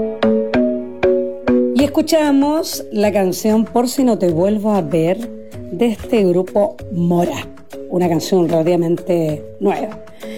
Y escuchamos la canción Por si no te vuelvo a ver de este grupo Mora, una canción relativamente nueva.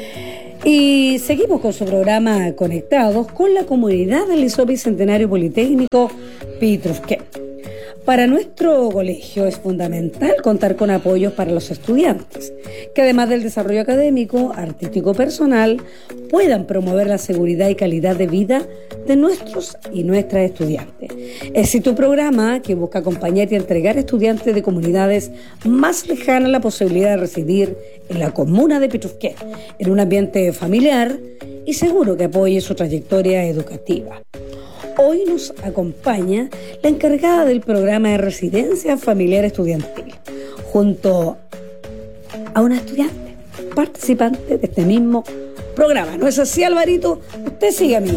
Y seguimos con su programa Conectados con la comunidad del Liceo Bicentenario Politécnico Pitrufquén. Para nuestro colegio es fundamental contar con apoyos para los estudiantes, que además del desarrollo académico, artístico personal, puedan promover la seguridad y calidad de vida de nuestros y nuestras estudiantes. Existe un programa que busca acompañar y entregar a estudiantes de comunidades más lejanas la posibilidad de residir en la comuna de Pitrufquén, en un ambiente familiar y seguro que apoye su trayectoria educativa. Hoy nos acompaña la encargada del programa de residencia familiar estudiantil, junto a una estudiante participante de este mismo programa. ¿No es así, Alvarito? Usted sigue, amigo.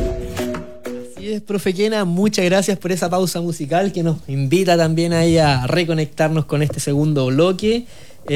Así es, profe Kena, muchas gracias por esa pausa musical que nos invita también ahí a reconectarnos con este segundo bloque.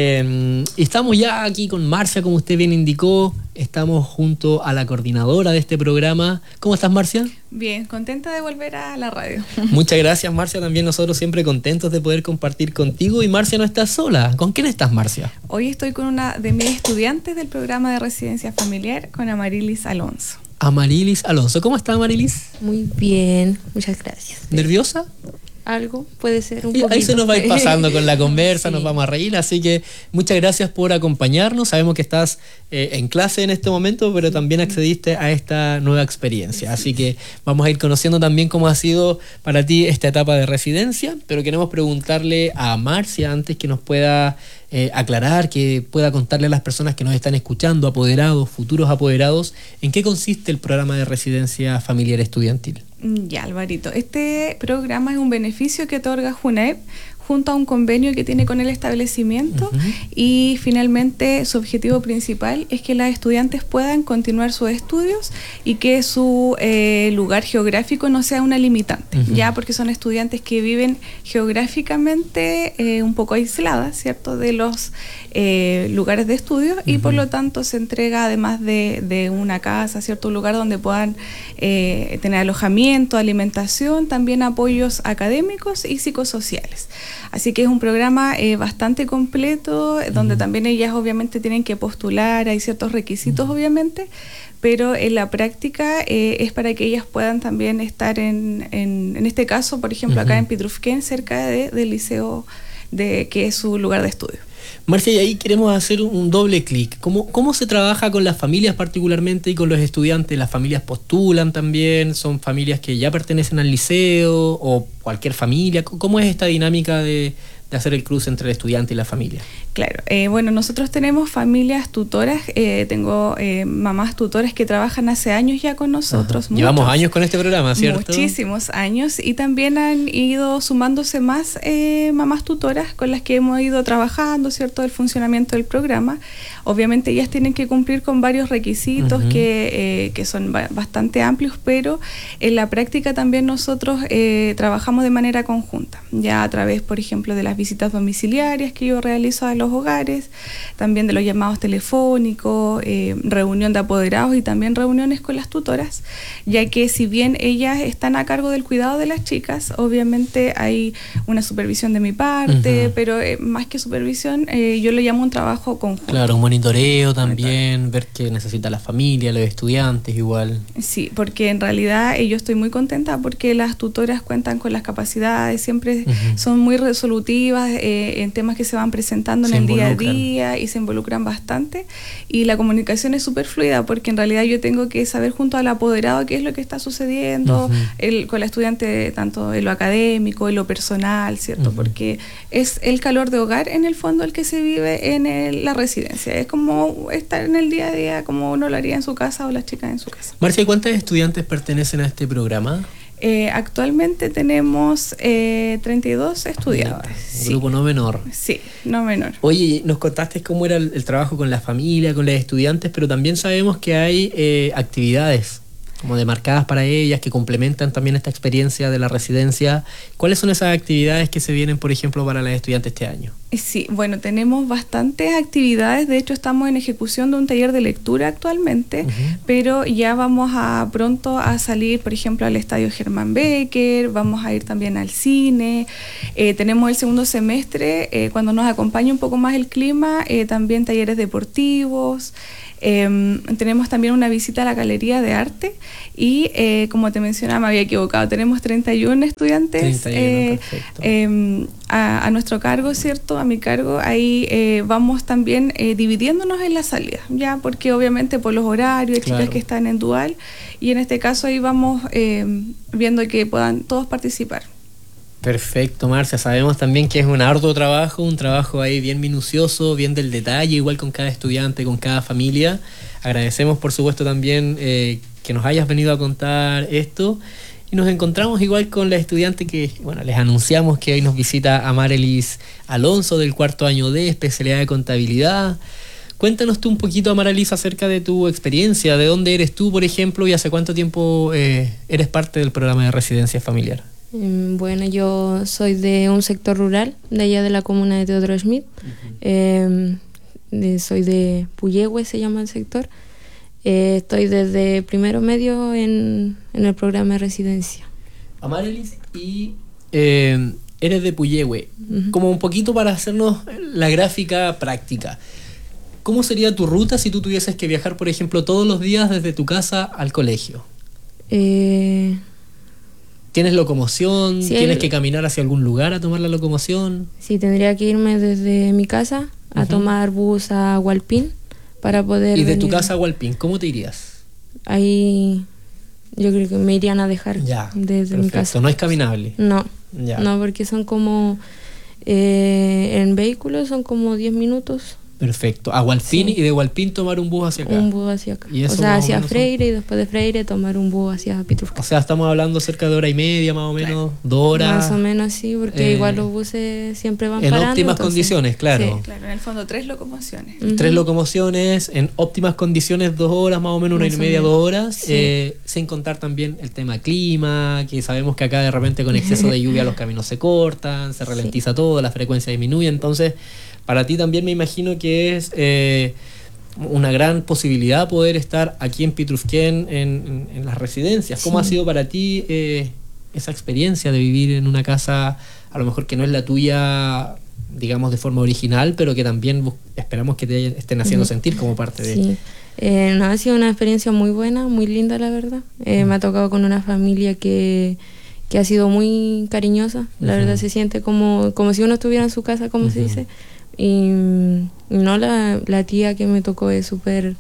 Estamos ya aquí con Marcia, como usted bien indicó. Estamos junto a la coordinadora de este programa. ¿Cómo estás, Marcia? Bien, contenta de volver a la radio. Muchas gracias, Marcia. También nosotros siempre contentos de poder compartir contigo. Y Marcia no está sola. ¿Con quién estás, Marcia? Hoy estoy con una de mis estudiantes del programa de residencia familiar, con Amarilis Alonso. Amarilis Alonso. ¿Cómo está, Amarilis? Muy bien, muchas gracias. ¿Nerviosa? Algo, puede ser un y poquito. ahí se nos va a ir pasando con la conversa, sí. Nos vamos a reír, así que muchas gracias por acompañarnos. Sabemos que estás en clase en este momento, pero también accediste a esta nueva experiencia, así que vamos a ir conociendo también cómo ha sido para ti esta etapa de residencia, pero queremos preguntarle a Marcia antes que nos pueda aclarar, que pueda contarle a las personas que nos están escuchando, apoderados, futuros apoderados, en qué consiste el programa de residencia familiar estudiantil. Ya, Alvarito, este programa es un beneficio que otorga JUNAEP junto a un convenio que tiene con el establecimiento y finalmente su objetivo principal es que las estudiantes puedan continuar sus estudios y que su lugar geográfico no sea una limitante, ya porque son estudiantes que viven geográficamente un poco aisladas, ¿cierto?, de los lugares de estudio y por lo tanto se entrega además de una casa, ¿cierto?, un lugar donde puedan tener alojamiento, alimentación, también apoyos académicos y psicosociales. Así que es un programa bastante completo, donde también ellas obviamente tienen que postular, hay ciertos requisitos obviamente, pero en la práctica es para que ellas puedan también estar en este caso, por ejemplo, acá en Pitrufquén, cerca del liceo que es su lugar de estudio. Marcia, y ahí queremos hacer un doble clic. ¿Cómo se trabaja con las familias particularmente y con los estudiantes? ¿Las familias postulan también? ¿Son familias que ya pertenecen al liceo o cualquier familia? ¿Cómo es esta dinámica de hacer el cruce entre el estudiante y la familia? Claro, bueno, nosotros tenemos familias tutoras, tengo mamás tutoras que trabajan hace años ya con nosotros. Llevamos años con este programa, ¿cierto? Muchísimos años, y también han ido sumándose más mamás tutoras con las que hemos ido trabajando, ¿cierto?, el funcionamiento del programa. Obviamente ellas tienen que cumplir con varios requisitos que son bastante amplios, pero en la práctica también nosotros trabajamos de manera conjunta, ya a través, por ejemplo, de las visitas domiciliarias que yo realizo a los hogares, también de los llamados telefónicos, reunión de apoderados y también reuniones con las tutoras, ya que si bien ellas están a cargo del cuidado de las chicas, obviamente hay una supervisión de mi parte, pero más que supervisión, yo le llamo un trabajo conjunto. Claro, un monitoreo también, ver qué necesita la familia, los estudiantes igual. Sí, porque en realidad yo estoy muy contenta porque las tutoras cuentan con las capacidades, siempre son muy resolutivas en temas que se van presentando en el día a día y se involucran bastante, y la comunicación es súper fluida porque en realidad yo tengo que saber junto al apoderado qué es lo que está sucediendo con la estudiante, tanto en lo académico, en lo personal, ¿cierto? Porque es el calor de hogar en el fondo el que se vive en la residencia, es como estar en el día a día como uno lo haría en su casa o las chicas en su casa. Marcia, ¿cuántas estudiantes pertenecen a este programa? Actualmente tenemos 32 estudiantes. Un grupo no menor. Sí, no menor. Oye, nos contaste cómo era el trabajo con la familia, con los estudiantes, pero también sabemos que hay actividades como demarcadas para ellas, que complementan también esta experiencia de la residencia. ¿Cuáles son esas actividades que se vienen, por ejemplo, para las estudiantes este año? Sí, bueno, tenemos bastantes actividades. De hecho, estamos en ejecución de un taller de lectura actualmente, pero ya vamos pronto a salir, por ejemplo, al Estadio Germán Becker, vamos a ir también al cine. Tenemos el segundo semestre, cuando nos acompaña un poco más el clima, también talleres deportivos. Tenemos también una visita a la Galería de Arte y como te mencionaba, me había equivocado, tenemos 31 estudiantes 31, a nuestro cargo, ¿cierto? A mi cargo. Ahí vamos también dividiéndonos en la salida, ya, porque obviamente por los horarios hay chicas que están en dual y en este caso ahí vamos viendo que puedan todos participar. Perfecto, Marcia. Sabemos también que es un arduo trabajo, un trabajo ahí bien minucioso, bien del detalle, igual con cada estudiante, con cada familia. Agradecemos, por supuesto, también que nos hayas venido a contar esto. Y nos encontramos igual con la estudiante que, bueno, les anunciamos que hoy nos visita Amarelis Alonso, del cuarto año de especialidad de contabilidad. Cuéntanos tú un poquito, Amarelis, acerca de tu experiencia. ¿De dónde eres tú, por ejemplo, y hace cuánto tiempo eres parte del programa de residencia familiar? Bueno, yo soy de un sector rural, de allá de la comuna de Teodoro Schmidt. Soy de Puyehue, se llama el sector. Estoy desde primero medio en el programa de residencia. Amarelis, y eres de Puyehue. Como un poquito para hacernos la gráfica práctica. ¿Cómo sería tu ruta si tú tuvieses que viajar, por ejemplo, todos los días desde tu casa al colegio? ¿Tienes locomoción? Sí, ¿Tienes que caminar hacia algún lugar a tomar la locomoción? Sí, tendría que irme desde mi casa a tomar bus a Hualpín para poder ¿Y de tu venir. casa a Hualpín, cómo te irías? Ahí yo creo que me irían a dejar Ya, desde mi casa. ¿No es caminable? No, Ya. no, porque son como en vehículos son como 10 minutos. Perfecto. A Hualpín, Sí. y de Hualpín tomar un bus hacia acá. Un bus hacia acá. ¿Y eso O sea, más o hacia menos Freire y después de Freire tomar un bus hacia Pitrufca. O sea, estamos hablando cerca de 1:30 más o menos, 2 horas. Más o menos sí, porque igual los buses siempre van parando. En óptimas condiciones, claro. Sí. Claro, en el fondo 3 locomociones. 3 locomociones, en óptimas condiciones, 2 horas, más o menos, 1:30, 2 horas. Sí. Sin contar también el tema clima, que sabemos que acá de repente con exceso de lluvia los caminos se cortan, se ralentiza todo, la frecuencia disminuye. Entonces, para ti también me imagino que es una gran posibilidad poder estar aquí en Pitrufquén en las residencias. ¿Cómo ha sido para ti esa experiencia de vivir en una casa a lo mejor que no es la tuya, digamos, de forma original, pero que también esperamos que te estén haciendo sentir como parte de... Sí, no, ha sido una experiencia muy buena, muy linda, la verdad. Me ha tocado con una familia que ha sido muy cariñosa. La verdad se siente como si uno estuviera en su casa, como se dice. Y no, la tía que me tocó es súper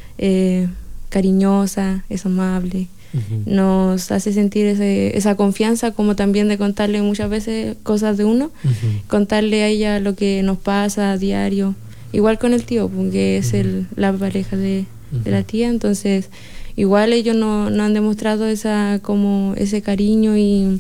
cariñosa, es amable. Nos hace sentir esa confianza, como también de contarle muchas veces cosas de uno, contarle a ella lo que nos pasa a diario, igual con el tío, porque es la pareja de la tía. Entonces igual ellos no han demostrado ese cariño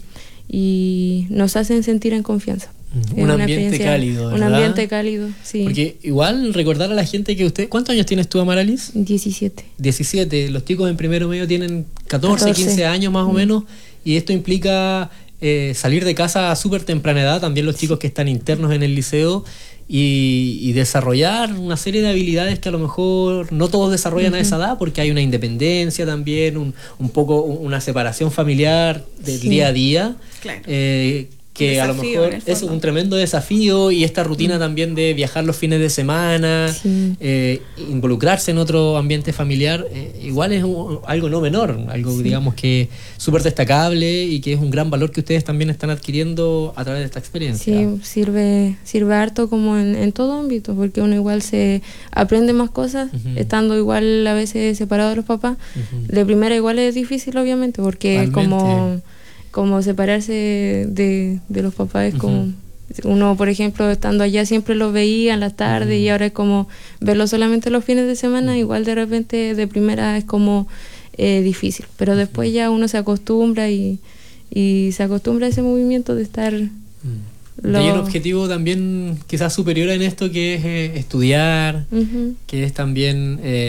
y nos hacen sentir en confianza. Un ambiente cálido, ¿verdad? Un ambiente cálido, sí. Porque igual recordar a la gente que usted... ¿Cuántos años tienes tú, Amarelis? 17. 17. Los chicos en primero medio tienen 14, 15 años más o menos, y esto implica salir de casa a súper temprana edad, también los chicos que están internos en el liceo, y desarrollar una serie de habilidades que a lo mejor no todos desarrollan a esa edad, porque hay una independencia también, un poco una separación familiar del día a día. Claro. Que a lo mejor es un tremendo desafío, y esta rutina también de viajar los fines de semana, involucrarse en otro ambiente familiar, igual es algo no menor, algo digamos que súper destacable, y que es un gran valor que ustedes también están adquiriendo a través de esta experiencia. Sí, sirve harto como en todo ámbito, porque uno igual se aprende más cosas, estando igual a veces separado de los papás. De primera igual es difícil, obviamente, porque como separarse de los papás es como... Uno, por ejemplo, estando allá siempre los veía en las tardes, y ahora es como verlos solamente los fines de semana. Igual de repente de primera es como difícil, pero después ya uno se acostumbra y se acostumbra a ese movimiento de estar... Hay un objetivo también quizás superior en esto, que es estudiar, que es también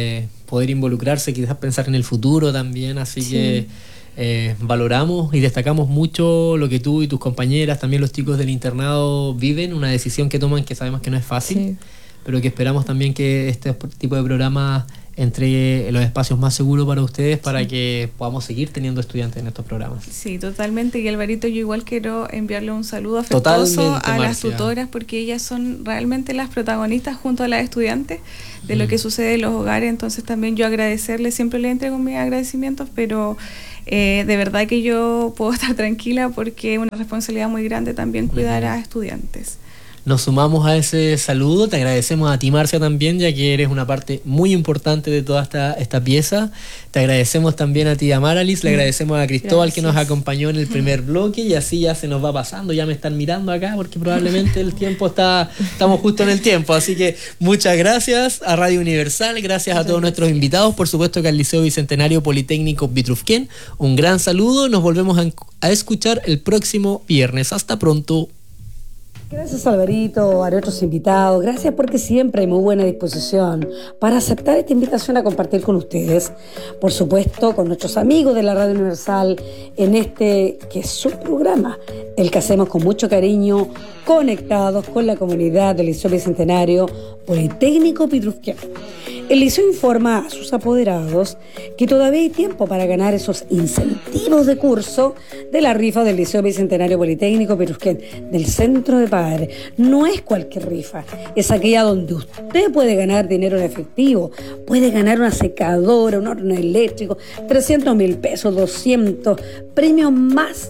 poder involucrarse, quizás pensar en el futuro también, así que valoramos y destacamos mucho lo que tú y tus compañeras, también los chicos del internado viven, una decisión que toman que sabemos que no es fácil, pero que esperamos también que este tipo de programas entregue los espacios más seguros para ustedes para que podamos seguir teniendo estudiantes en estos programas. Sí, totalmente. Y Alvarito, yo igual quiero enviarle un saludo afectuoso a las tutoras, porque ellas son realmente las protagonistas junto a las estudiantes de lo que sucede en los hogares. Entonces también yo agradecerles, siempre les entrego mis agradecimientos, pero de verdad que yo puedo estar tranquila porque es una responsabilidad muy grande también cuidar a estudiantes. Nos sumamos a ese saludo, te agradecemos a ti, Marcia, también, ya que eres una parte muy importante de toda esta pieza. Te agradecemos también a ti, Amaralis, le agradecemos a Cristóbal que nos acompañó en el primer bloque, y así ya se nos va pasando, ya me están mirando acá porque probablemente el tiempo estamos justo en el tiempo, así que muchas gracias a Radio Universal, gracias a todos nuestros invitados, por supuesto que al Liceo Bicentenario Politécnico Vitrufquén, un gran saludo, nos volvemos a escuchar el próximo viernes, hasta pronto. Gracias, Alvarito, a nuestros invitados. Gracias porque siempre hay muy buena disposición para aceptar esta invitación a compartir con ustedes. Por supuesto, con nuestros amigos de la Radio Universal en este que es su programa, el que hacemos con mucho cariño, conectados con la comunidad del Liceo Bicentenario Politécnico Vitrufquén. El liceo informa a sus apoderados que todavía hay tiempo para ganar esos incentivos de curso de la rifa del Liceo Bicentenario Politécnico Vitrufquén del Centro de Padres. No es cualquier rifa, es aquella donde usted puede ganar dinero en efectivo, puede ganar una secadora, un horno eléctrico, 300.000 pesos, 200, premios más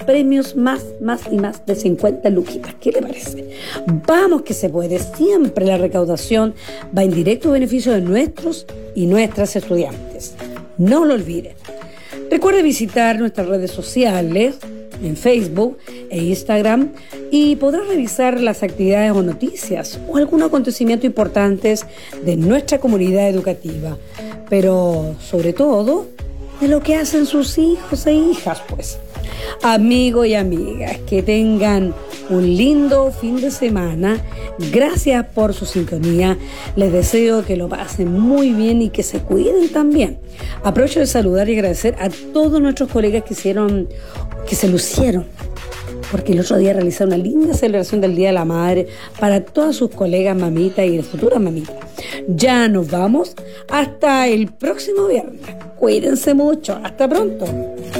y más de 50 luquitas. ¿Qué le parece? Vamos que se puede. Siempre la recaudación va en directo beneficio de nuestros y nuestras estudiantes. No lo olviden. Recuerde visitar nuestras redes sociales en Facebook e Instagram y podrá revisar las actividades o noticias o algún acontecimiento importantes de nuestra comunidad educativa. Pero sobre todo de lo que hacen sus hijos e hijas, pues. Amigos y amigas, que tengan un lindo fin de semana. Gracias por su sintonía. Les deseo que lo pasen muy bien y que se cuiden también. Aprovecho de saludar y agradecer a todos nuestros colegas que se lucieron, porque el otro día realizaron una linda celebración del Día de la Madre para todas sus colegas mamitas y de futuras mamitas. Ya nos vamos hasta el próximo viernes. Cuídense mucho. Hasta pronto.